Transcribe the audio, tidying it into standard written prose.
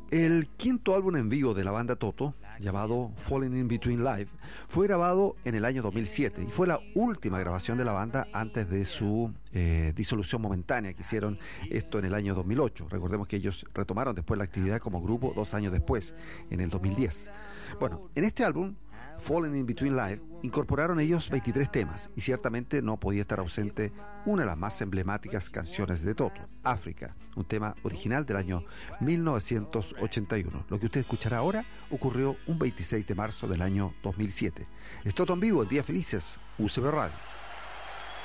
El quinto álbum en vivo de la banda Toto, llamado Falling in Between Live, fue grabado en el año 2007 y fue la última grabación de la banda antes de su disolución momentánea, que hicieron esto en el año 2008. Recordemos que ellos retomaron después la actividad como grupo 2 años después, en el 2010. Bueno, en este álbum, Falling in Between Live, incorporaron ellos 23 temas y ciertamente no podía estar ausente una de las más emblemáticas canciones de Toto, África, un tema original del año 1981. Lo que usted escuchará ahora ocurrió un 26 de marzo del año 2007. Es Toto en vivo, en Días Felices, UCB Radio.